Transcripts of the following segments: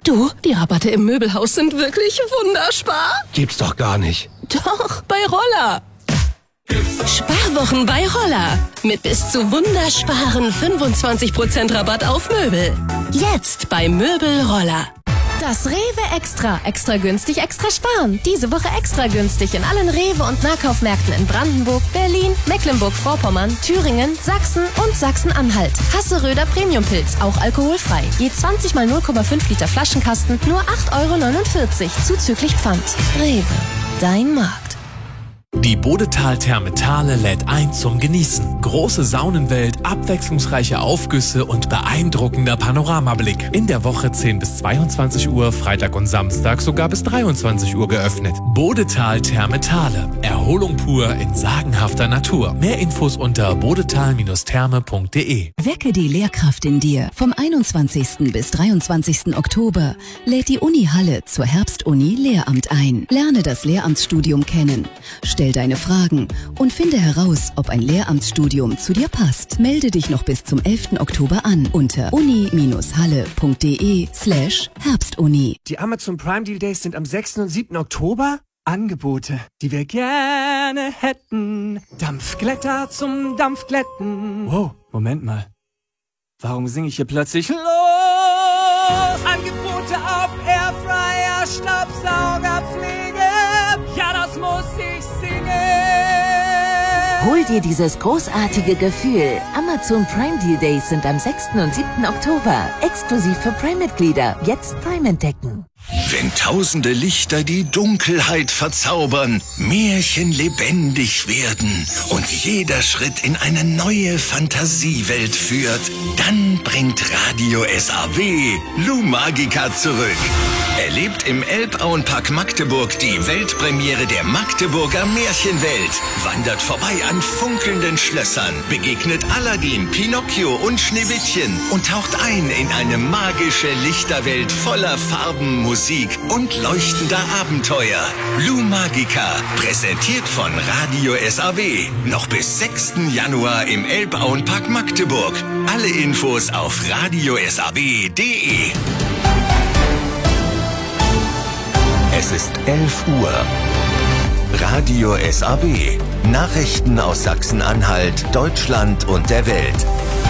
Du, die Rabatte im Möbelhaus sind wirklich wunderspar. Gibt's doch gar nicht. Doch, bei Roller. Sparwochen bei Roller. Mit bis zu wundersparen 25% Rabatt auf Möbel. Jetzt bei Möbel Roller. Das Rewe Extra. Extra günstig, extra sparen. Diese Woche extra günstig in allen Rewe- und Nahkaufmärkten in Brandenburg, Berlin, Mecklenburg-Vorpommern, Thüringen, Sachsen und Sachsen-Anhalt. Hasseröder Premiumpilz, auch alkoholfrei. Je 20 mal 0,5 Liter Flaschenkasten, nur 8,49 € zuzüglich Pfand. Rewe, dein Markt. Die Bodetal Therme lädt ein zum Genießen. Große Saunenwelt, abwechslungsreiche Aufgüsse und beeindruckender Panoramablick. In der Woche 10 bis 22 Uhr, Freitag und Samstag sogar bis 23 Uhr geöffnet. Bodetal Therme. Erholung pur in sagenhafter Natur. Mehr Infos unter bodetal-therme.de. Wecke die Lehrkraft in dir. Vom 21. bis 23. Oktober lädt die Uni Halle zur Herbstuni Lehramt ein. Lerne das Lehramtsstudium kennen. Stell deine Fragen und finde heraus, ob ein Lehramtsstudium zu dir passt. Melde dich noch bis zum 11. Oktober an unter uni-halle.de/Herbstuni. Die Amazon Prime Deal Days sind am 6. und 7. Oktober. Angebote, die wir gerne hätten. Dampfglätter zum Dampfglätten. Wow, Moment mal. Warum singe ich hier plötzlich los? Angebote auf Airfryer, Staubsaugerpflege. Ja, das muss ich singen. Hol dir dieses großartige Gefühl. Amazon Prime Deal Days sind am 6. und 7. Oktober. Exklusiv für Prime-Mitglieder. Jetzt Prime entdecken. Wenn tausende Lichter die Dunkelheit verzaubern, Märchen lebendig werden und jeder Schritt in eine neue Fantasiewelt führt, dann bringt Radio SAW Lou Magica zurück. Erlebt im Elbauenpark Magdeburg die Weltpremiere der Magdeburger Märchenwelt. Wandert vorbei an funkelnden Schlössern, begegnet Aladdin, Pinocchio und Schneewittchen und taucht ein in eine magische Lichterwelt voller Farben, Musik und leuchtender Abenteuer. Lou Magica, präsentiert von Radio SAW. Noch bis 6. Januar im Elbauenpark Magdeburg. Alle Infos auf radiosaw.de. Es ist 11 Uhr. Radio SAW. Nachrichten aus Sachsen-Anhalt, Deutschland und der Welt.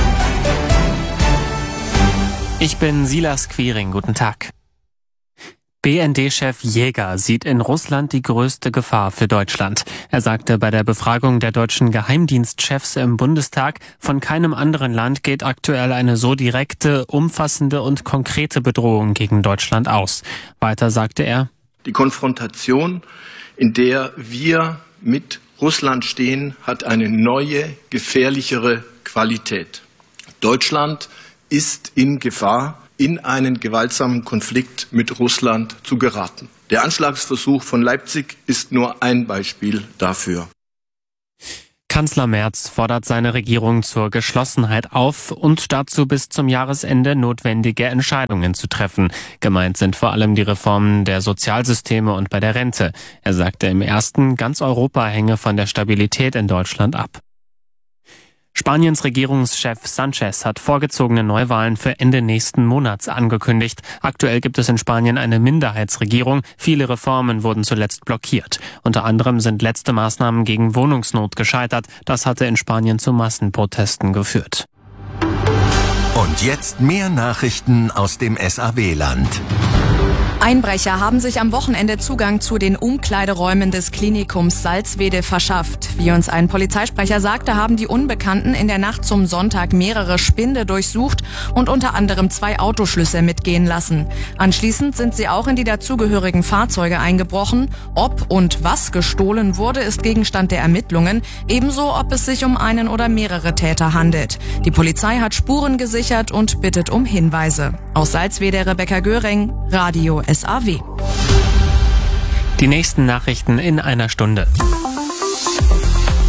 Ich bin Silas Quiring. Guten Tag. BND-Chef Jäger sieht in Russland die größte Gefahr für Deutschland. Er sagte bei der Befragung der deutschen Geheimdienstchefs im Bundestag, von keinem anderen Land geht aktuell eine so direkte, umfassende und konkrete Bedrohung gegen Deutschland aus. Weiter sagte er: Die Konfrontation, in der wir mit Russland stehen, hat eine neue, gefährlichere Qualität. Deutschland ist in Gefahr, in einen gewaltsamen Konflikt mit Russland zu geraten. Der Anschlagsversuch von Leipzig ist nur ein Beispiel dafür. Kanzler Merz fordert seine Regierung zur Geschlossenheit auf und dazu bis zum Jahresende notwendige Entscheidungen zu treffen. Gemeint sind vor allem die Reformen der Sozialsysteme und bei der Rente. Er sagte im ersten, ganz Europa hänge von der Stabilität in Deutschland ab. Spaniens Regierungschef Sanchez hat vorgezogene Neuwahlen für Ende nächsten Monats angekündigt. Aktuell gibt es in Spanien eine Minderheitsregierung. Viele Reformen wurden zuletzt blockiert. Unter anderem sind letzte Maßnahmen gegen Wohnungsnot gescheitert. Das hatte in Spanien zu Massenprotesten geführt. Und jetzt mehr Nachrichten aus dem SAW-Land. Einbrecher haben sich am Wochenende Zugang zu den Umkleideräumen des Klinikums Salzwedel verschafft. Wie uns ein Polizeisprecher sagte, haben die Unbekannten in der Nacht zum Sonntag mehrere Spinde durchsucht und unter anderem 2 Autoschlüssel mitgehen lassen. Anschließend sind sie auch in die dazugehörigen Fahrzeuge eingebrochen. Ob und was gestohlen wurde, ist Gegenstand der Ermittlungen. Ebenso, ob es sich um einen oder mehrere Täter handelt. Die Polizei hat Spuren gesichert und bittet um Hinweise. Aus Salzwedel Rebecca Göring, Radio SAW. Die nächsten Nachrichten in einer Stunde.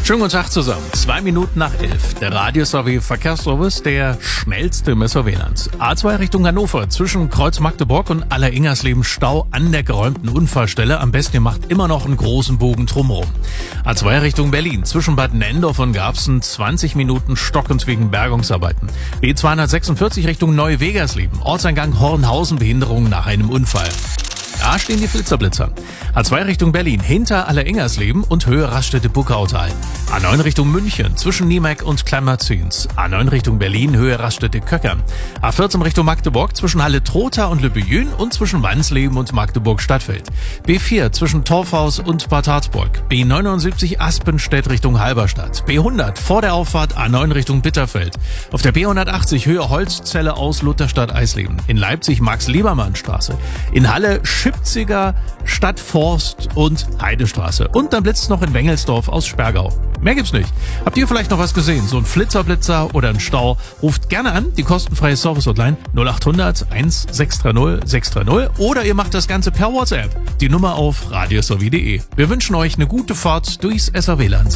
Schönen guten Tag zusammen. 2 Minuten nach 11. Der Radio-SW Verkehrsservice, der schnellste im SW-Land. A2 Richtung Hannover, zwischen Kreuz Magdeburg und Alleringersleben Stau an der geräumten Unfallstelle. Am besten ihr macht immer noch einen großen Bogen drumherum. A2 Richtung Berlin, zwischen Bad Nendorf und Garbsen, 20 Minuten stockend wegen Bergungsarbeiten. B246 Richtung Neu-Wegersleben, Ortseingang Hornhausen, Behinderung nach einem Unfall. Da stehen die Flitzer-Blitzer. A2 Richtung Berlin, hinter Alleringersleben und Höhe Raststätte-Buckautal. A9 Richtung München, zwischen Niemek und Kleinmerzins. A9 Richtung Berlin, Höhe Raststätte-Köckern. A14 Richtung Magdeburg, zwischen Halle-Trotha und Lübbejün und zwischen Wansleben und Magdeburg-Stadtfeld. B4 zwischen Torfhaus und Bad Harzburg. B79 Aspenstedt Richtung Halberstadt. B100 vor der Auffahrt A9 Richtung Bitterfeld. Auf der B180 Höhe Holzzelle aus Lutherstadt-Eisleben. In Leipzig Max-Liebermann-Straße. In Halle Schipziger Stadtforst und Heidestraße. Und dann blitzt noch in Wengelsdorf aus Spergau. Mehr gibt's nicht. Habt ihr vielleicht noch was gesehen? So ein Flitzerblitzer oder ein Stau? Ruft gerne an, die kostenfreie Service-Hotline 0800 1630 630 oder ihr macht das Ganze per WhatsApp. Die Nummer auf radiosw.de. Wir wünschen euch eine gute Fahrt durchs SRW-Land.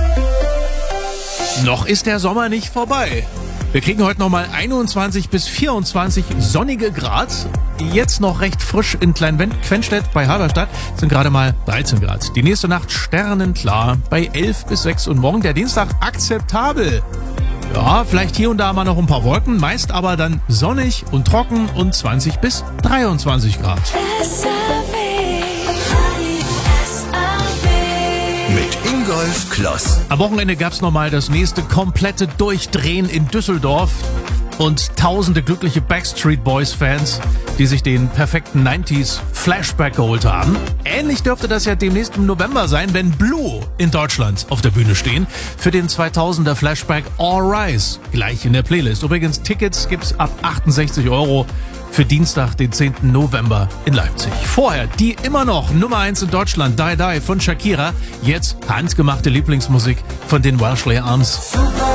Noch ist der Sommer nicht vorbei. Wir kriegen heute nochmal 21 bis 24 sonnige Grad. Jetzt noch recht frisch in Klein-Quenstedt bei Halberstadt sind gerade mal 13 Grad. Die nächste Nacht sternenklar bei 11 bis 6 und morgen der Dienstag akzeptabel. Ja, vielleicht hier und da mal noch ein paar Wolken, meist aber dann sonnig und trocken und 20 bis 23 Grad. Mit Ingolf Kloss. Am Wochenende gab's nochmal das nächste komplette Durchdrehen in Düsseldorf und tausende glückliche Backstreet Boys Fans, die sich den perfekten 90s Flashback geholt haben. Ähnlich dürfte das ja demnächst im November sein, wenn Blue in Deutschland auf der Bühne stehen für den 2000er Flashback All Rise, gleich in der Playlist. Übrigens, Tickets gibt's ab 68 € für Dienstag, den 10. November in Leipzig. Vorher die immer noch Nummer 1 in Deutschland, Die Die von Shakira. Jetzt handgemachte Lieblingsmusik von den Welsh Arms.